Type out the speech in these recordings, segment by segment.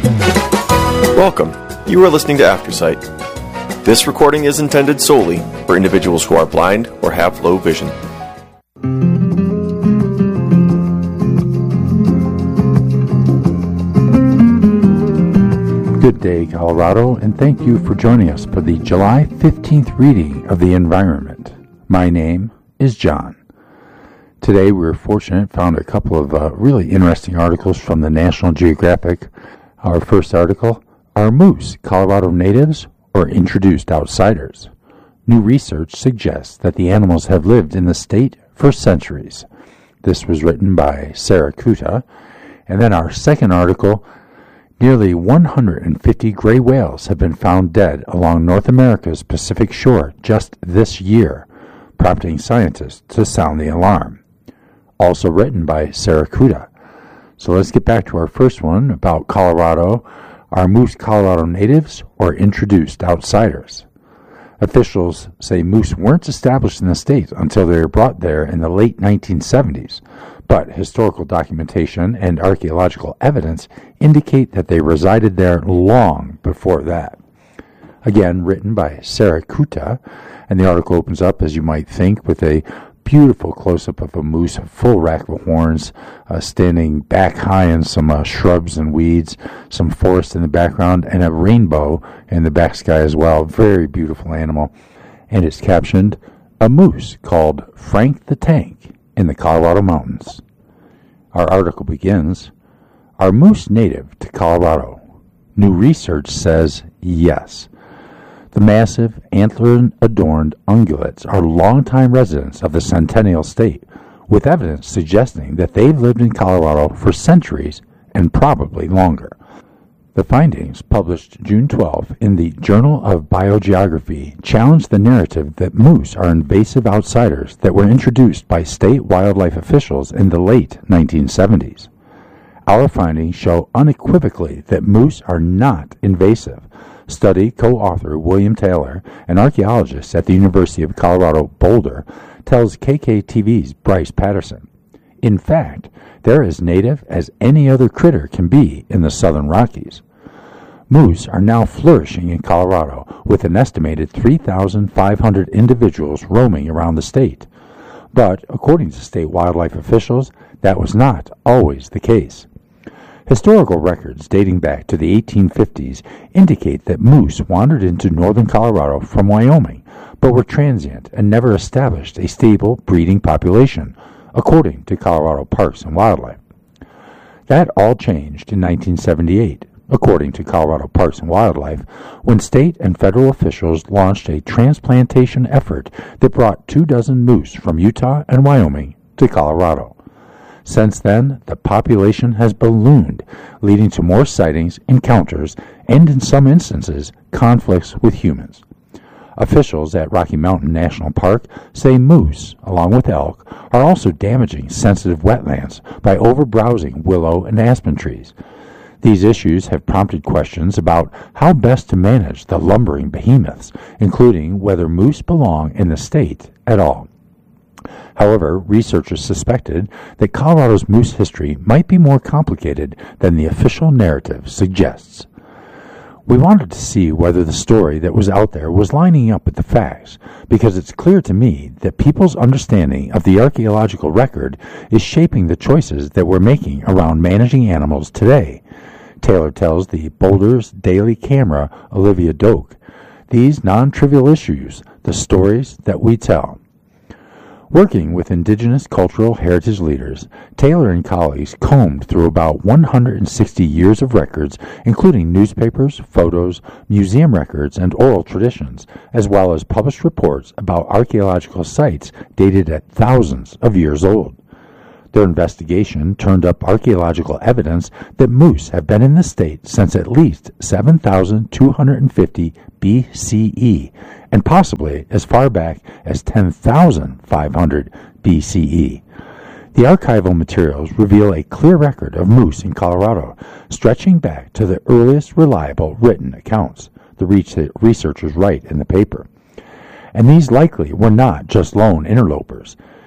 Welcome. You are listening to Aftersight. This recording is intended solely for individuals who are blind or have low vision. Good day, Colorado, and thank you for joining us for the July 15th reading of The Environment. My name is John. Today we were fortunate, found a couple of really interesting articles from the National Geographic. Our first article, Are moose Colorado natives or introduced outsiders? New research suggests that the animals have lived in the state for centuries. This was written by Sarah Kuta. And then our second article, nearly 150 gray whales have been found dead along North America's Pacific shore just this year, prompting scientists to sound the alarm. Also written by Sarah Kuta. So let's get back to our first one about Colorado. Are moose Colorado natives or introduced outsiders? Officials say moose weren't established in the state until they were brought there in the late 1970s, but historical documentation and archaeological evidence indicate that they resided there long before that. Again, written by Sarah Kuta, and the article opens up, as you might think, with a beautiful close-up of a moose, full rack of horns, standing back high in some shrubs and weeds, some forest in the background, and a rainbow in the back sky as well. Very beautiful animal. And it's captioned, A Moose Called Frank the Tank in the Colorado Mountains. Our article begins, Are moose native to Colorado? New research says yes. The massive, antler-adorned ungulates are longtime residents of the Centennial State, with evidence suggesting that they've lived in Colorado for centuries and probably longer. The findings, published June 12 in the Journal of Biogeography, challenge the narrative that moose are invasive outsiders that were introduced by state wildlife officials in the late 1970s. Our findings show unequivocally that moose are not invasive. Study co-author William Taylor, an archaeologist at the University of Colorado Boulder, tells KKTV's Bryce Patterson. In fact, they're as native as any other critter can be in the Southern Rockies. Moose are now flourishing in Colorado, with an estimated 3,500 individuals roaming around the state. But, according to state wildlife officials, that was not always the case. Historical records dating back to the 1850s indicate that moose wandered into northern Colorado from Wyoming, but were transient and never established a stable breeding population, according to Colorado Parks and Wildlife. That all changed in 1978, according to Colorado Parks and Wildlife, when state and federal officials launched a transplantation effort that brought 24 moose from Utah and Wyoming to Colorado. Since then, the population has ballooned, leading to more sightings, encounters, and in some instances, conflicts with humans. Officials at Rocky Mountain National Park say moose, along with elk, are also damaging sensitive wetlands by overbrowsing willow and aspen trees. These issues have prompted questions about how best to manage the lumbering behemoths, including whether moose belong in the state at all. However, researchers suspected that Colorado's moose history might be more complicated than the official narrative suggests. We wanted to see whether the story that was out there was lining up with the facts, because it's clear to me that people's understanding of the archaeological record is shaping the choices that we're making around managing animals today. Taylor tells the Boulder's Daily Camera, Olivia Doak, these non-trivial issues, the stories that we tell. Working with Indigenous cultural heritage leaders, Taylor and colleagues combed through about 160 years of records, including newspapers, photos, museum records, and oral traditions, as well as published reports about archaeological sites dated at thousands of years old. Their investigation turned up archaeological evidence that moose have been in the state since at least 7,250 BCE, and possibly as far back as 10,500 BCE. The archival materials reveal a clear record of moose in Colorado, stretching back to the earliest reliable written accounts, the researchers write in the paper. And these likely were not just lone interlopers.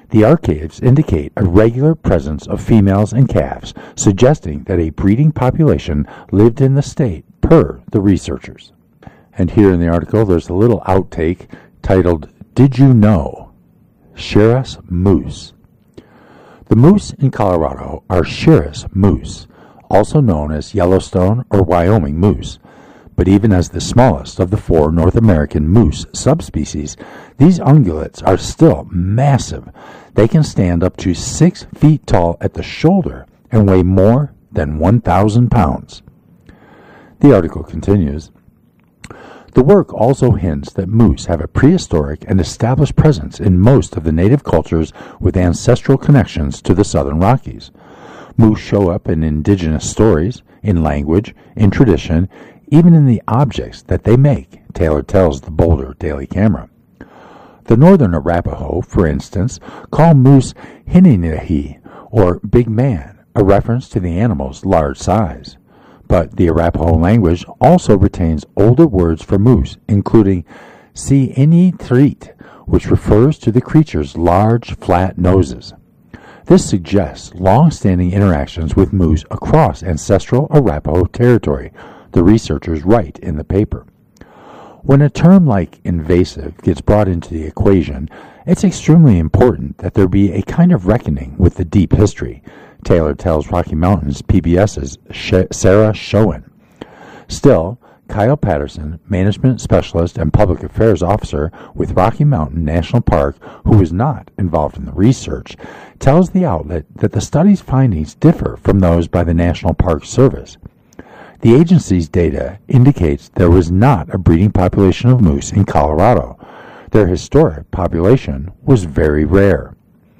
The archives indicate a regular presence of females and calves, suggesting that a breeding population lived in the state per the researchers. And here in the article, there's a little outtake titled, "Did You Know? Shiras Moose." The moose in Colorado are Shiras moose, also known as Yellowstone or Wyoming moose. But even as the smallest of the 4 North American moose subspecies, these ungulates are still massive. They can stand up to 6 feet tall at the shoulder and weigh more than 1,000 pounds. The article continues, "The work also hints that moose have a prehistoric and established presence in most of the native cultures with ancestral connections to the Southern Rockies. Moose show up in indigenous stories, in language, in tradition, even in the objects that they make," Taylor tells the Boulder Daily Camera. The northern Arapaho, for instance, call moose Hininihi, or big man, a reference to the animal's large size. But the Arapaho language also retains older words for moose, including Si-ini-trit, which refers to the creature's large, flat noses. This suggests long-standing interactions with moose across ancestral Arapaho territory, the researchers write in the paper. When a term like invasive gets brought into the equation, it's extremely important that there be a kind of reckoning with the deep history, Taylor tells Rocky Mountains PBS's Sarah Schoen. Still, Kyle Patterson, management specialist and public affairs officer with Rocky Mountain National Park, who was not involved in the research, tells the outlet that the study's findings differ from those by the National Park Service. The agency's data indicates there was not a breeding population of moose in Colorado. Their historic population was very rare.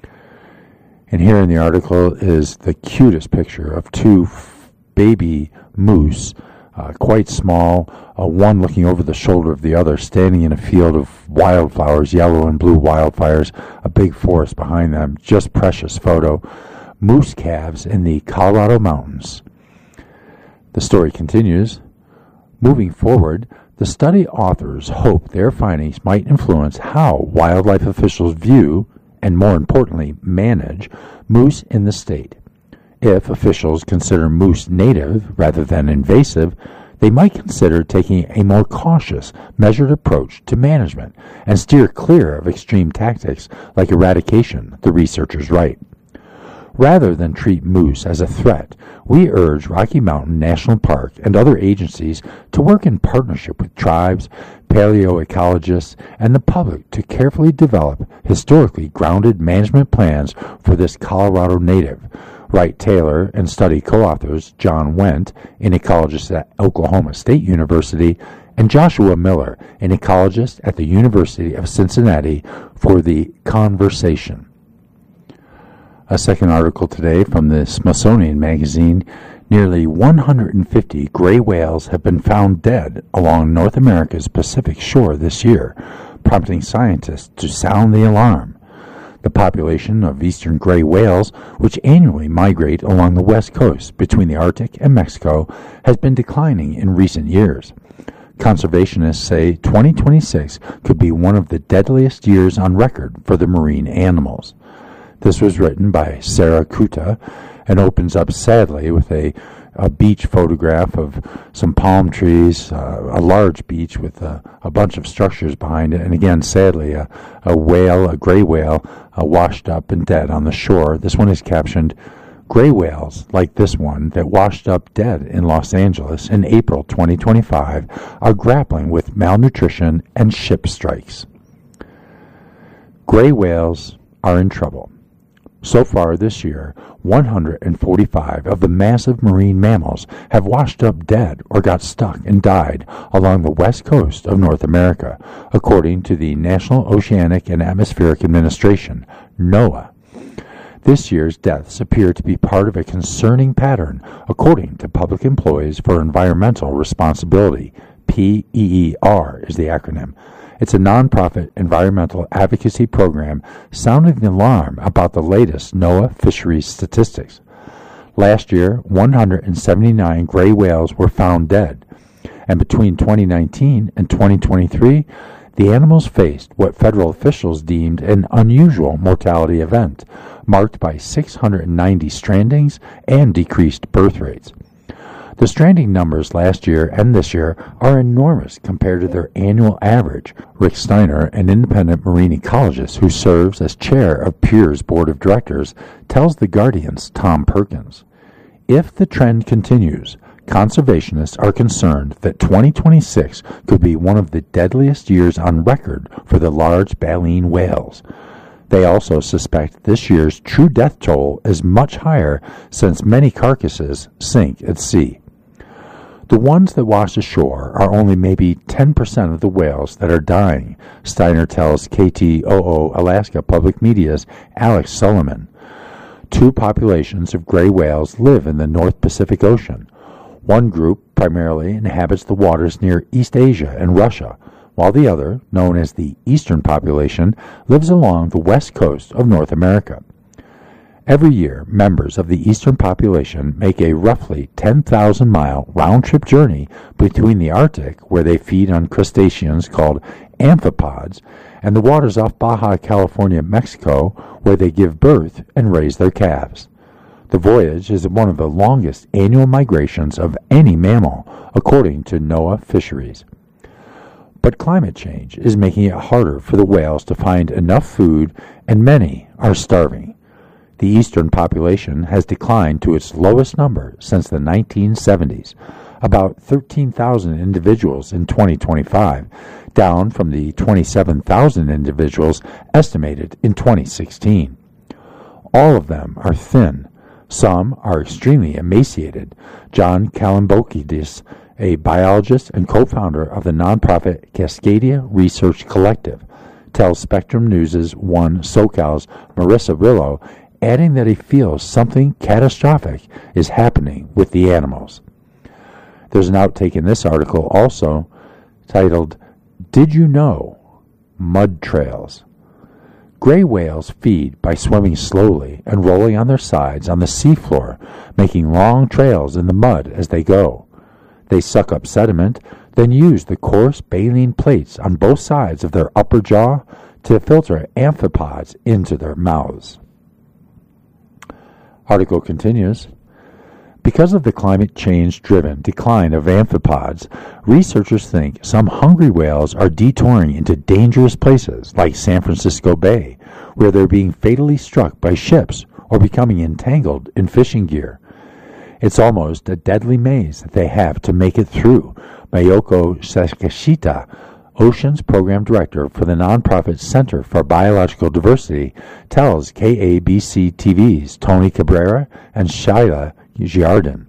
And here in the article is the cutest picture of 2 baby moose, quite small, one looking over the shoulder of the other, standing in a field of wildflowers, yellow and blue wildfires, a big forest behind them. Just precious photo. Moose calves in the Colorado mountains. The story continues. Moving forward, the study authors hope their findings might influence how wildlife officials view, and more importantly, manage, moose in the state. If officials consider moose native rather than invasive, they might consider taking a more cautious, measured approach to management and steer clear of extreme tactics like eradication, the researchers write. Rather than treat moose as a threat, we urge Rocky Mountain National Park and other agencies to work in partnership with tribes, paleoecologists, and the public to carefully develop historically grounded management plans for this Colorado native, write Taylor and study co-authors John Wendt, an ecologist at Oklahoma State University, and Joshua Miller, an ecologist at the University of Cincinnati, for the Conversation. A second article today from the Smithsonian Magazine. Nearly 150 gray whales have been found dead along North America's Pacific shore this year, prompting scientists to sound the alarm. The population of eastern gray whales, which annually migrate along the west coast between the Arctic and Mexico, has been declining in recent years. Conservationists say 2026 could be one of the deadliest years on record for the marine animals. This was written by Sarah Kuta and opens up sadly with a beach photograph of some palm trees, a large beach with a bunch of structures behind it, and again, sadly, a whale, a gray whale, washed up and dead on the shore. This one is captioned, "Gray whales like this one that washed up dead in Los Angeles in April 2025 are grappling with malnutrition and ship strikes." Gray whales are in trouble. So far this year, 145 of the massive marine mammals have washed up dead or got stuck and died along the west coast of North America, according to the National Oceanic and Atmospheric Administration, NOAA. This year's deaths appear to be part of a concerning pattern, according to Public Employees for Environmental Responsibility. PEER is the acronym. It's a nonprofit environmental advocacy program sounding the alarm about the latest NOAA fisheries statistics. Last year, 179 gray whales were found dead, and between 2019 and 2023, the animals faced what federal officials deemed an unusual mortality event, marked by 690 strandings and decreased birth rates. The stranding numbers last year and this year are enormous compared to their annual average. Rick Steiner, an independent marine ecologist who serves as chair of PURE's board of directors, tells The Guardian's Tom Perkins, "If the trend continues, conservationists are concerned that 2026 could be one of the deadliest years on record for the large baleen whales. They also suspect this year's true death toll is much higher since many carcasses sink at sea. The ones that wash ashore are only maybe 10% of the whales that are dying," Steiner tells KTOO Alaska Public Media's Alex Sullivan. Two populations of gray whales live in the North Pacific Ocean. One group primarily inhabits the waters near East Asia and Russia, while the other, known as the Eastern population, lives along the west coast of North America. Every year, members of the eastern population make a roughly 10,000-mile round-trip journey between the Arctic, where they feed on crustaceans called amphipods, and the waters off Baja California, Mexico, where they give birth and raise their calves. The voyage is one of the longest annual migrations of any mammal, according to NOAA Fisheries. But climate change is making it harder for the whales to find enough food, and many are starving. The eastern population has declined to its lowest number since the 1970s, about 13,000 individuals in 2025, down from the 27,000 individuals estimated in 2016. All of them are thin. Some are extremely emaciated. John Kalambokidis, a biologist and co-founder of the nonprofit Cascadia Research Collective, tells Spectrum News' One SoCal's Marissa Rillo, adding that he feels something catastrophic is happening with the animals. There's an outtake in this article also titled, "Did You Know? Mud Trails." Gray whales feed by swimming slowly and rolling on their sides on the seafloor, making long trails in the mud as they go. They suck up sediment, then use the coarse baleen plates on both sides of their upper jaw to filter amphipods into their mouths. Article continues, because of the climate change-driven decline of amphipods, researchers think some hungry whales are detouring into dangerous places like San Francisco Bay, where they're being fatally struck by ships or becoming entangled in fishing gear. It's almost a deadly maze that they have to make it through, Mayoko Sakashita, Oceans Program Director for the nonprofit Center for Biological Diversity, tells KABC TV's Tony Cabrera and Shaila Giardin.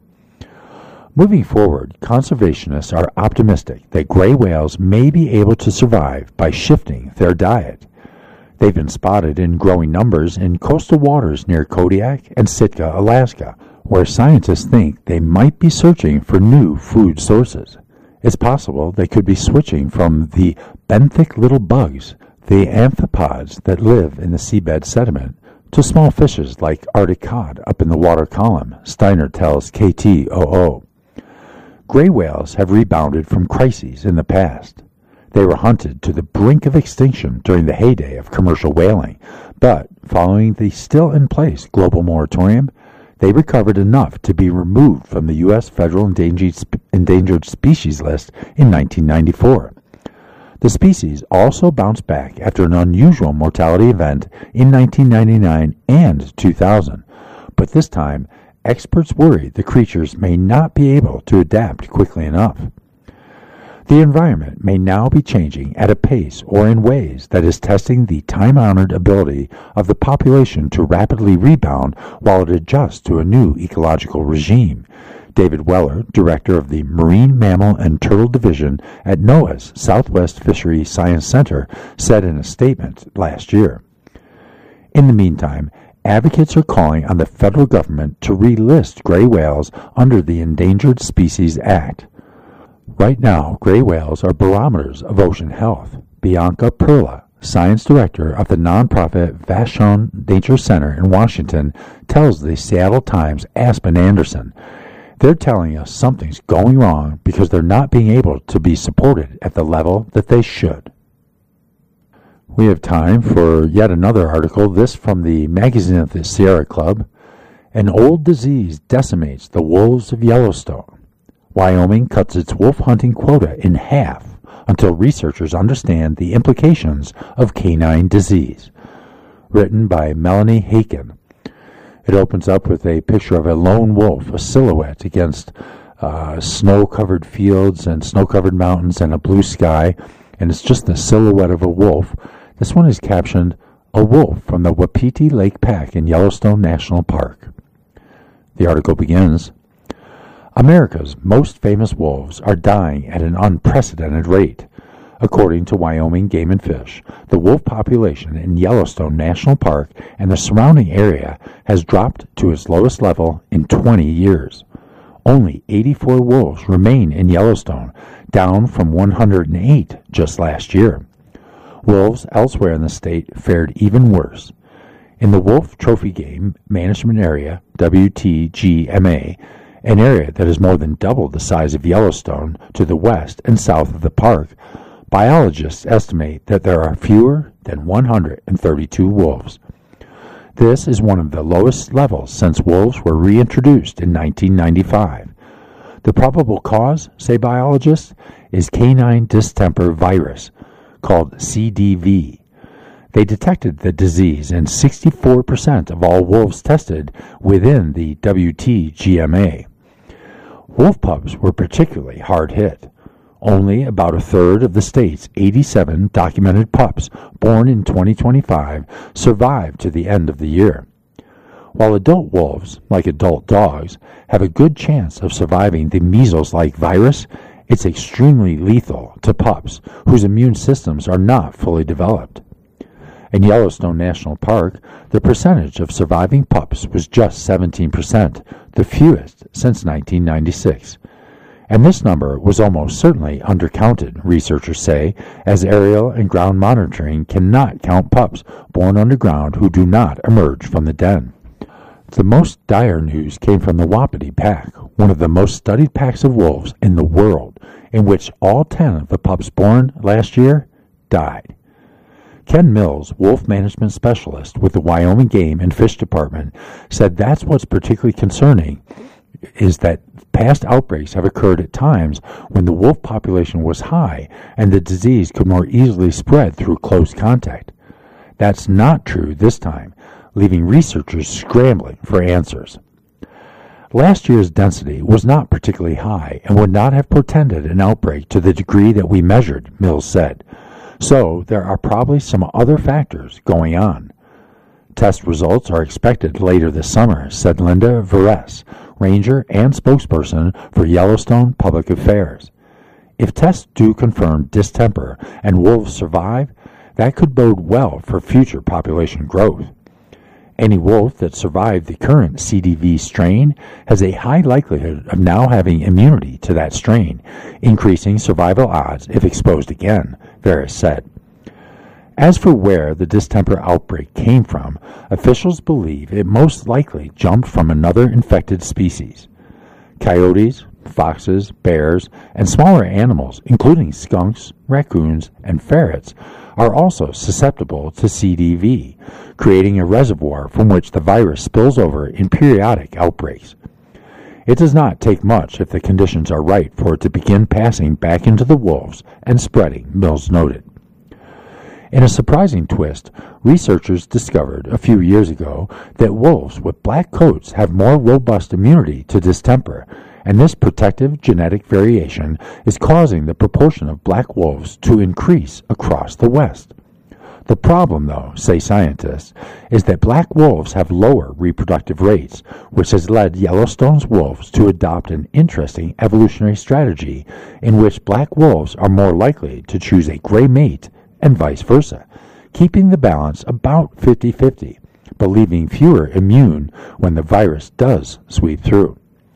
Moving forward, conservationists are optimistic that gray whales may be able to survive by shifting their diet. They've been spotted in growing numbers in coastal waters near Kodiak and Sitka, Alaska, where scientists think they might be searching for new food sources. It's possible they could be switching from the benthic little bugs, the amphipods that live in the seabed sediment, to small fishes like Arctic cod up in the water column, Steiner tells KTOO. Gray whales have rebounded from crises in the past. They were hunted to the brink of extinction during the heyday of commercial whaling, but following the still-in-place global moratorium, they recovered enough to be removed from the U.S. Federal Endangered Species List in 1994. The species also bounced back after an unusual mortality event in 1999 and 2000, but this time, experts worry the creatures may not be able to adapt quickly enough. The environment may now be changing at a pace or in ways that is testing the time-honored ability of the population to rapidly rebound while it adjusts to a new ecological regime, David Weller, director of the Marine Mammal and Turtle Division at NOAA's Southwest Fishery Science Center, said in a statement last year. In the meantime, advocates are calling on the federal government to relist gray whales under the Endangered Species Act. Right now, gray whales are barometers of ocean health. Bianca Perla, science director of the nonprofit Vashon Nature Center in Washington, tells the Seattle Times' Aspen Anderson, "They're telling us something's going wrong because they're not being able to be supported at the level that they should." We have time for yet another article, this from the Magazine of the Sierra Club. An old disease decimates the wolves of Yellowstone. Wyoming cuts its wolf hunting quota in half until researchers understand the implications of canine disease. Written by Melanie Haken. It opens up with a picture of a lone wolf, a silhouette against snow-covered fields and snow-covered mountains and a blue sky, and it's just the silhouette of a wolf. This one is captioned, "A Wolf from the Wapiti Lake Pack in Yellowstone National Park." The article begins, America's most famous wolves are dying at an unprecedented rate. According to Wyoming Game and Fish, the wolf population in Yellowstone National Park and the surrounding area has dropped to its lowest level in 20 years. Only 84 wolves remain in Yellowstone, down from 108 just last year. Wolves elsewhere in the state fared even worse. In the Wolf Trophy Game Management Area, WTGMA, an area that is more than double the size of Yellowstone to the west and south of the park, biologists estimate that there are fewer than 132 wolves. This is one of the lowest levels since wolves were reintroduced in 1995. The probable cause, say biologists, is canine distemper virus, called CDV. They detected the disease in 64% of all wolves tested within the WTGMA. Wolf pups were particularly hard hit. Only about a third of the state's 87 documented pups born in 2025 survived to the end of the year. While adult wolves, like adult dogs, have a good chance of surviving the measles-like virus, it's extremely lethal to pups whose immune systems are not fully developed. In Yellowstone National Park, the percentage of surviving pups was just 17%, the fewest since 1996. And this number was almost certainly undercounted, researchers say, as aerial and ground monitoring cannot count pups born underground who do not emerge from the den. The most dire news came from the Wapiti Pack, one of the most studied packs of wolves in the world, in which all 10 of the pups born last year died. Ken Mills, wolf management specialist with the Wyoming Game and Fish Department, said that's what's particularly concerning, is that past outbreaks have occurred at times when the wolf population was high and the disease could more easily spread through close contact. That's not true this time, leaving researchers scrambling for answers. Last year's density was not particularly high and would not have portended an outbreak to the degree that we measured, Mills said. So there are probably some other factors going on. Test results are expected later this summer, said Linda Veres, ranger and spokesperson for Yellowstone Public Affairs. If tests do confirm distemper and wolves survive, that could bode well for future population growth. Any wolf that survived the current CDV strain has a high likelihood of now having immunity to that strain, increasing survival odds if exposed again, Veres said. As for where the distemper outbreak came from, officials believe it most likely jumped from another infected species. Coyotes, foxes, bears, and smaller animals, including skunks, raccoons, and ferrets, are also susceptible to CDV, creating a reservoir from which the virus spills over in periodic outbreaks. It does not take much if the conditions are right for it to begin passing back into the wolves and spreading, Mills noted. In a surprising twist, researchers discovered a few years ago that wolves with black coats have more robust immunity to distemper, and this protective genetic variation is causing the proportion of black wolves to increase across the West. The problem, though, say scientists, is that black wolves have lower reproductive rates, which has led Yellowstone's wolves to adopt an interesting evolutionary strategy in which black wolves are more likely to choose a gray mate and vice versa, keeping the balance about 50-50, but leaving fewer immune when the virus does sweep through.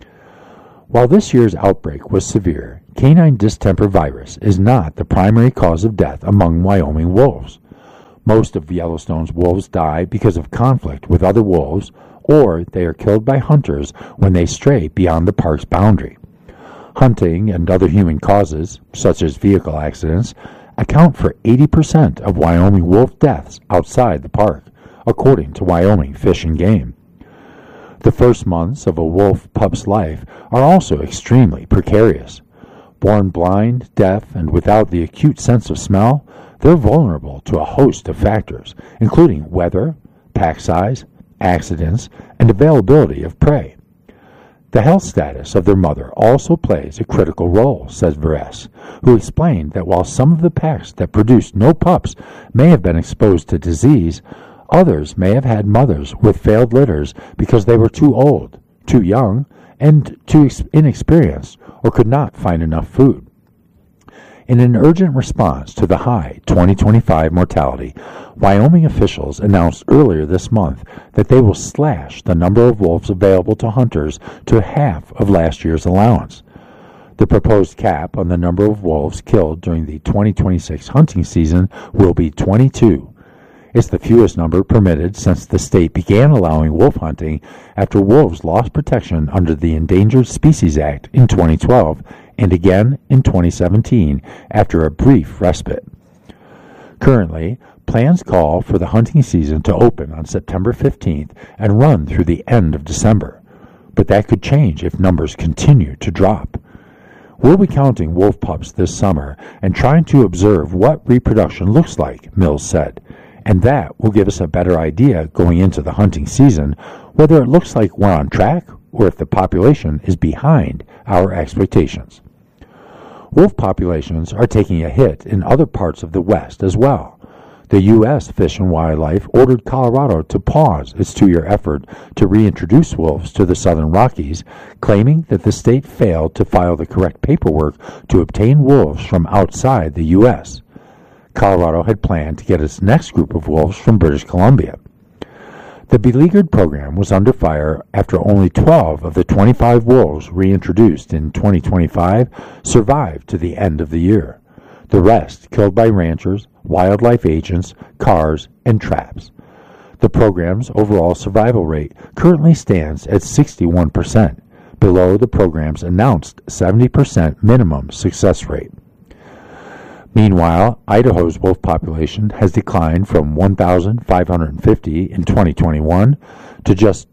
While this year's outbreak was severe, canine distemper virus is not the primary cause of death among Wyoming wolves. Most of Yellowstone's wolves die because of conflict with other wolves, or they are killed by hunters when they stray beyond the park's boundary. Hunting and other human causes, such as vehicle accidents, account for 80% of Wyoming wolf deaths outside the park, according to Wyoming Fish and Game. The first months of a wolf pup's life are also extremely precarious. Born blind, deaf, and without the acute sense of smell, they're vulnerable to a host of factors, including weather, pack size, accidents, and availability of prey. The health status of their mother also plays a critical role, says Veres, who explained that while some of the packs that produced no pups may have been exposed to disease, others may have had mothers with failed litters because they were too old, too young, and too inexperienced, or could not find enough food. In an urgent response to the high 2025 mortality, Wyoming officials announced earlier this month that they will slash the number of wolves available to hunters to half of last year's allowance. The proposed cap on the number of wolves killed during the 2026 hunting season will be 22. It's the fewest number permitted since the state began allowing wolf hunting after wolves lost protection under the Endangered Species Act in 2012 and again in 2017 after a brief respite. Currently, plans call for the hunting season to open on September 15th and run through the end of December, but that could change if numbers continue to drop. We'll be counting wolf pups this summer and trying to observe what reproduction looks like, Mills said, and that will give us a better idea going into the hunting season whether it looks like we're on track or if the population is behind our expectations. Wolf populations are taking a hit in other parts of the West as well. The U.S. Fish and Wildlife ordered Colorado to pause its 2-year effort to reintroduce wolves to the Southern Rockies, claiming that the state failed to file the correct paperwork to obtain wolves from outside the U.S. Colorado had planned to get its next group of wolves from British Columbia. The beleaguered program was under fire after only 12 of the 25 wolves reintroduced in 2025 survived to the end of the year. The rest killed by ranchers, wildlife agents, cars, and traps. The program's overall survival rate currently stands at 61%, below the program's announced 70% minimum success rate. Meanwhile, Idaho's wolf population has declined from 1,550 in 2021 to just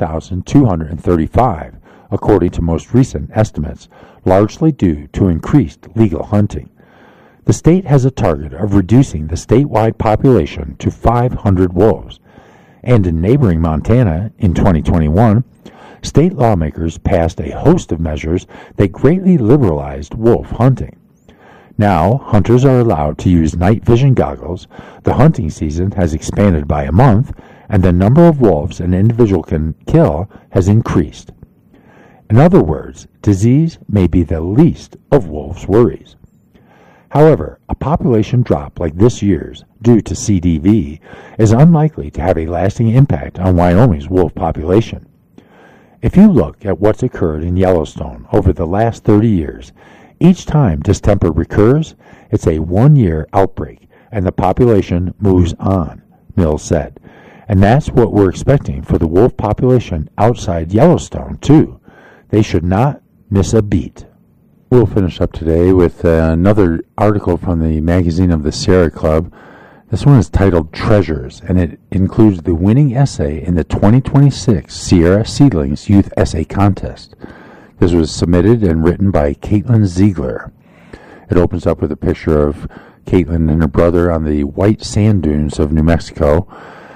1,235, according to most recent estimates, largely due to increased legal hunting. The state has a target of reducing the statewide population to 500 wolves, and in neighboring Montana in 2021, state lawmakers passed a host of measures that greatly liberalized wolf hunting. Now, hunters are allowed to use night vision goggles, the hunting season has expanded by a month, and the number of wolves an individual can kill has increased. In other words, disease may be the least of wolves' worries. However, a population drop like this year's, due to CDV, is unlikely to have a lasting impact on Wyoming's wolf population. If you look at what's occurred in Yellowstone over the last 30 years, each time distemper recurs, it's a 1-year outbreak, and the population moves on, Mills said. And that's what we're expecting for the wolf population outside Yellowstone, too. They should not miss a beat. We'll finish up today with another article from the magazine of the Sierra Club. This one is titled Treasures, and it includes the winning essay in the 2026 Sierra Seedlings Youth Essay Contest. This was submitted and written by Caitlin Ziegler. It opens up with a picture of Caitlin and her brother on the white sand dunes of New Mexico,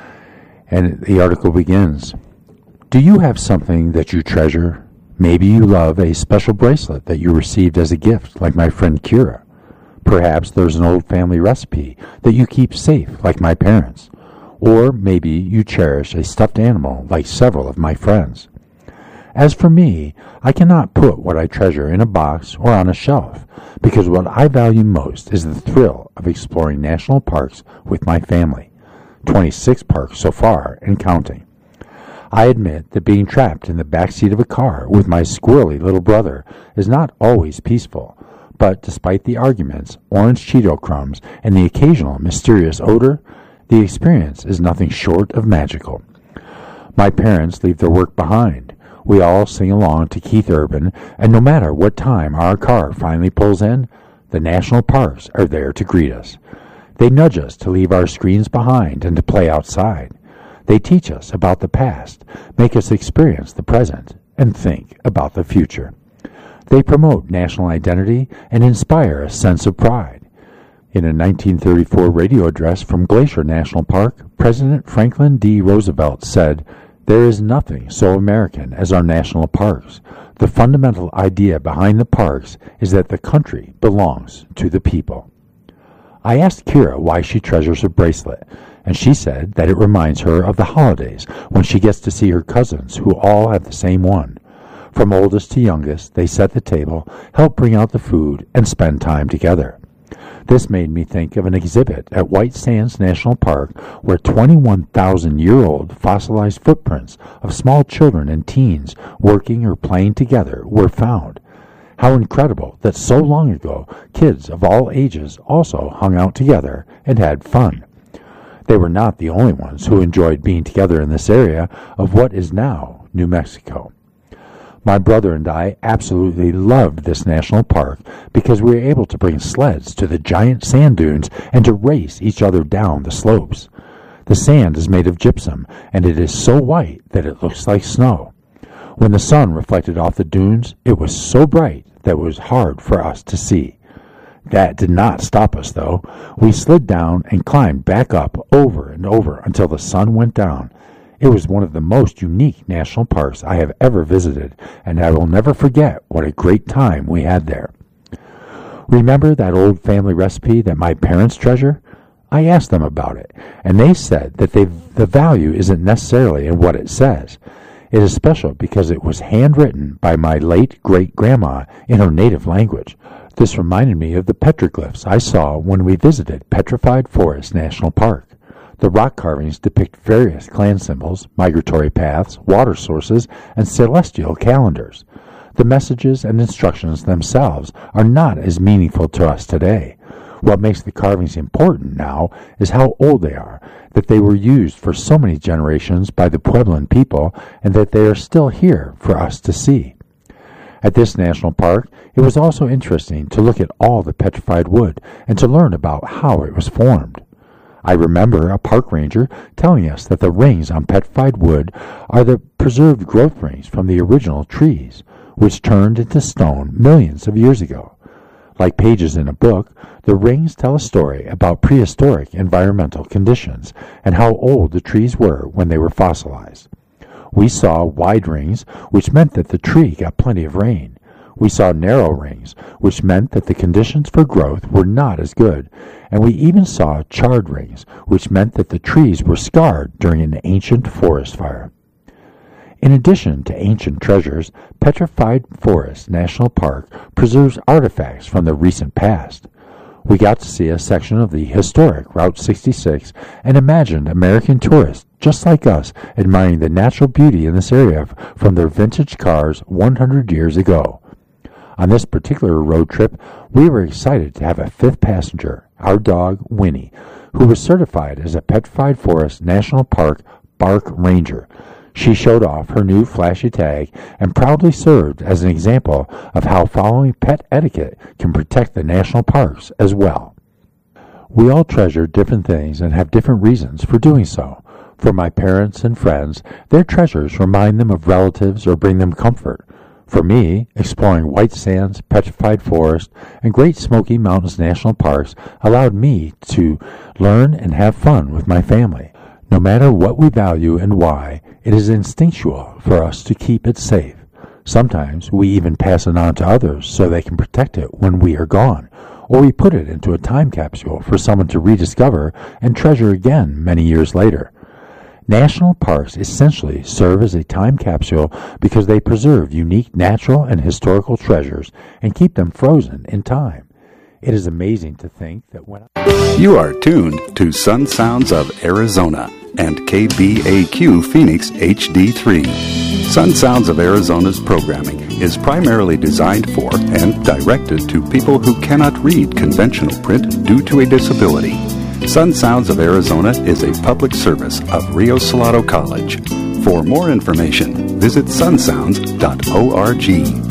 and the article begins, "Do you have something that you treasure? Maybe you love a special bracelet that you received as a gift, like my friend Kira. Perhaps there's an old family recipe that you keep safe, like my parents. Or maybe you cherish a stuffed animal, like several of my friends. As for me, I cannot put what I treasure in a box or on a shelf, because what I value most is the thrill of exploring national parks with my family, 26 parks so far and counting. I admit that being trapped in the back seat of a car with my squirrely little brother is not always peaceful, but despite the arguments, orange Cheeto crumbs, and the occasional mysterious odor, the experience is nothing short of magical. My parents leave their work behind. We all sing along to Keith Urban, and no matter what time our car finally pulls in, the national parks are there to greet us. They nudge us to leave our screens behind and to play outside. They teach us about the past, make us experience the present, and think about the future. They promote national identity and inspire a sense of pride. In a 1934 radio address from Glacier National Park, President Franklin D. Roosevelt said, "There is nothing so American as our national parks. The fundamental idea behind the parks is that the country belongs to the people." I asked Kira why she treasures her bracelet, and she said that it reminds her of the holidays when she gets to see her cousins who all have the same one. From oldest to youngest, they set the table, help bring out the food, and spend time together. This made me think of an exhibit at White Sands National Park where 21,000-year-old fossilized footprints of small children and teens working or playing together were found. How incredible that so long ago kids of all ages also hung out together and had fun. They were not the only ones who enjoyed being together in this area of what is now New Mexico. My brother and I absolutely loved this national park because we were able to bring sleds to the giant sand dunes and to race each other down the slopes. The sand is made of gypsum, and it is so white that it looks like snow. When the sun reflected off the dunes, it was so bright that it was hard for us to see. That did not stop us, though. We slid down and climbed back up over and over until the sun went down. It was one of the most unique national parks I have ever visited, and I will never forget what a great time we had there. Remember that old family recipe that my parents treasure? I asked them about it, and they said that the value isn't necessarily in what it says. It is special because it was handwritten by my late great-grandma in her native language. This reminded me of the petroglyphs I saw when we visited Petrified Forest National Park. The rock carvings depict various clan symbols, migratory paths, water sources, and celestial calendars. The messages and instructions themselves are not as meaningful to us today. What makes the carvings important now is how old they are, that they were used for so many generations by the Puebloan people, and that they are still here for us to see. At this national park, it was also interesting to look at all the petrified wood and to learn about how it was formed. I remember a park ranger telling us that the rings on petrified wood are the preserved growth rings from the original trees, which turned into stone millions of years ago. Like pages in a book, the rings tell a story about prehistoric environmental conditions and how old the trees were when they were fossilized. We saw wide rings, which meant that the tree got plenty of rain. We saw narrow rings, which meant that the conditions for growth were not as good, and we even saw charred rings, which meant that the trees were scarred during an ancient forest fire. In addition to ancient treasures, Petrified Forest National Park preserves artifacts from the recent past. We got to see a section of the historic Route 66 and imagined American tourists just like us admiring the natural beauty in this area from their vintage cars 100 years ago. On this particular road trip, we were excited to have a fifth passenger, our dog, Winnie, who was certified as a Petrified Forest National Park Bark Ranger. She showed off her new flashy tag and proudly served as an example of how following pet etiquette can protect the national parks as well. We all treasure different things and have different reasons for doing so. For my parents and friends, their treasures remind them of relatives or bring them comfort. For me, exploring White Sands, Petrified Forest, and Great Smoky Mountains National Parks allowed me to learn and have fun with my family. No matter what we value and why, it is instinctual for us to keep it safe. Sometimes we even pass it on to others so they can protect it when we are gone, or we put it into a time capsule for someone to rediscover and treasure again many years later. National parks essentially serve as a time capsule because they preserve unique natural and historical treasures and keep them frozen in time. It is amazing to think that when You are tuned to Sun Sounds of Arizona and KBAQ Phoenix HD3. Sun Sounds of Arizona's programming is primarily designed for and directed to people who cannot read conventional print due to a disability. Sun Sounds of Arizona is a public service of Rio Salado College. For more information, visit sunsounds.org.